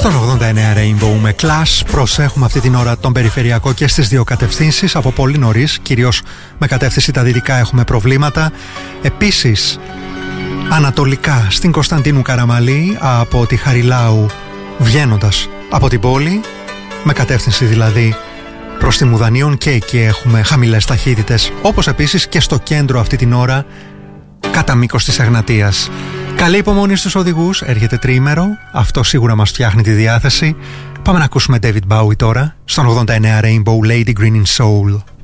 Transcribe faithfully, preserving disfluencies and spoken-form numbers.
Στον ογδόντα εννέα Rainbow με Clash προσέχουμε αυτή την ώρα τον περιφερειακό και στις δύο κατευθύνσεις από πολύ νωρίς, κυρίως με κατεύθυνση τα δυτικά έχουμε προβλήματα. Επίσης ανατολικά στην Κωνσταντίνου Καραμαλή από τη Χαριλάου βγαίνοντας από την πόλη, με κατεύθυνση δηλαδή προς τη Μουδανίων, και εκεί έχουμε χαμηλές ταχύτητες, όπως επίσης και στο κέντρο αυτή την ώρα κατά μήκος της Εγνατίας. Καλή υπομονή στους οδηγούς, έρχεται τριήμερο, αυτό σίγουρα μας φτιάχνει τη διάθεση. Πάμε να ακούσουμε David Bowie τώρα, στον ογδόντα εννέα Rainbow, Lady Green in Soul.